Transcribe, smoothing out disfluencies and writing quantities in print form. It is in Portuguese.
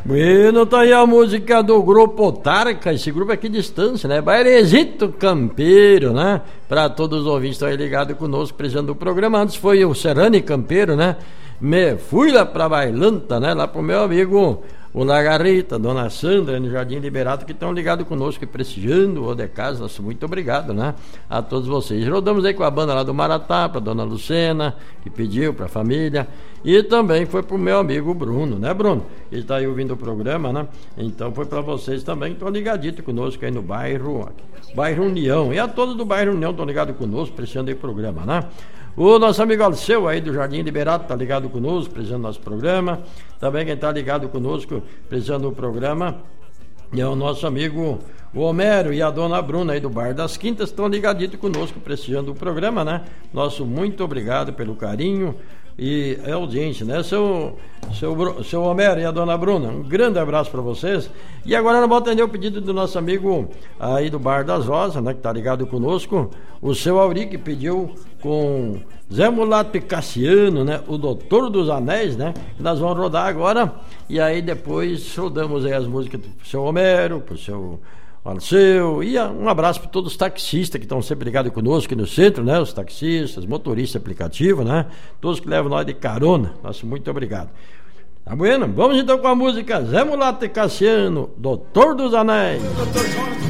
Bueno, tá aí a música do grupo Tarca, esse grupo aqui de distância, né? Bairezito Campeiro, né? Pra todos os ouvintes que estão aí ligados conosco, precisando do programa. Antes foi o Serrane Campeiro, né? Me fui lá pra Bailanta, né? Lá pro meu amigo, o Lagarrita, Dona Sandra, no Jardim Liberato, que estão ligados conosco e prestigiando o de casa. Nosso muito obrigado, né? A todos vocês. Rodamos aí com a banda lá do Maratá, pra Dona Lucena, que pediu pra família. E também foi pro meu amigo Bruno, né, Bruno? Ele tá aí ouvindo o programa, né? Então foi pra vocês também que estão ligaditos conosco aí no bairro União. E a todos do bairro União estão ligados conosco, prestigiando aí o programa, né? O nosso amigo Alceu aí do Jardim Liberato tá ligado conosco, prestigiando nosso programa. Também quem tá ligado conosco, prestigiando o programa, é o nosso amigo o Homero e a dona Bruna aí do Bar das Quintas, estão ligaditos conosco, prestigiando o programa, né? Nosso muito obrigado pelo carinho e a audiência, né? Seu Homero e a dona Bruna, um grande abraço para vocês. E agora nós vamos atender o pedido do nosso amigo aí do Bar das Rosas, né? Que tá ligado conosco, o seu Auri, que pediu com Zé Mulato e Cassiano, né? O Doutor dos Anéis, né? Nós vamos rodar agora e aí depois rodamos aí as músicas pro seu Homero, pro seu Alceu, e um abraço para todos os taxistas que estão sempre ligados conosco aqui no centro, né? Os taxistas, motoristas aplicativo, né? Todos que levam nós de carona. Nosso muito obrigado. Tá bueno? Vamos então com a música Zé Mulato e Cassiano, Doutor dos Anéis.